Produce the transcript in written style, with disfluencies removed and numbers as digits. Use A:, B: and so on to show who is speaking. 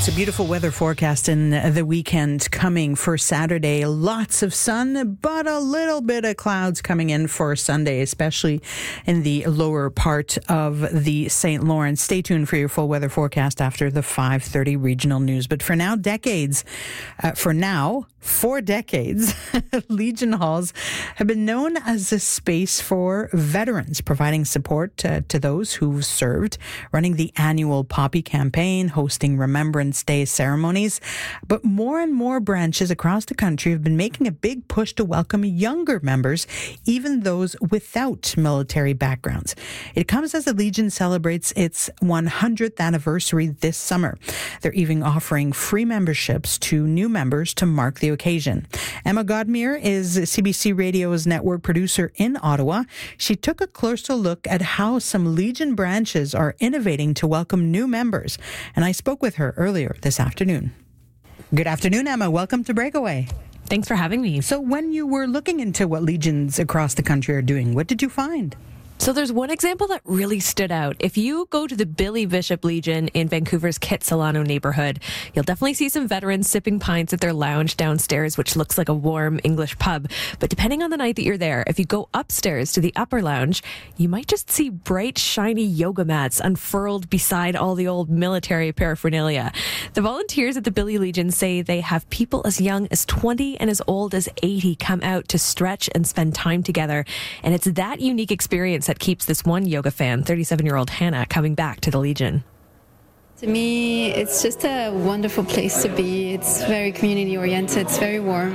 A: It's a beautiful weather forecast in the weekend coming for Saturday. Lots of sun, but a little bit of clouds coming in for Sunday, especially in the lower part of the St. Lawrence. Stay tuned for your full weather forecast after the 5:30 regional news. But for now, for decades, Legion Halls have been known as a space for veterans, providing support to those who've served, running the annual Poppy campaign, hosting Remembrance Day ceremonies. But more and more branches across the country have been making a big push to welcome younger members, even those without military backgrounds. It comes as the Legion celebrates its 100th anniversary this summer. They're even offering free memberships to new members to mark the occasion. Emma Godmere is CBC Radio's network producer in Ottawa. She took a closer look at how some Legion branches are innovating to welcome new members, and I spoke with her earlier this afternoon. Good afternoon, Emma. Welcome to Breakaway.
B: Thanks for having me.
A: So when you were looking into what Legions across the country are doing, what did you find?
B: So there's one example that really stood out. If you go to the Billy Bishop Legion in Vancouver's Kitsilano neighborhood, you'll definitely see some veterans sipping pints at their lounge downstairs, which looks like a warm English pub. But depending on the night that you're there, if you go upstairs to the upper lounge, you might just see bright, shiny yoga mats unfurled beside all the old military paraphernalia. The volunteers at the Billy Legion say they have people as young as 20 and as old as 80 come out to stretch and spend time together. And it's that unique experience that keeps this one yoga fan, 37-year-old Hannah, coming back to the Legion.
C: To me, it's just a wonderful place to be. It's very community-oriented. It's very warm.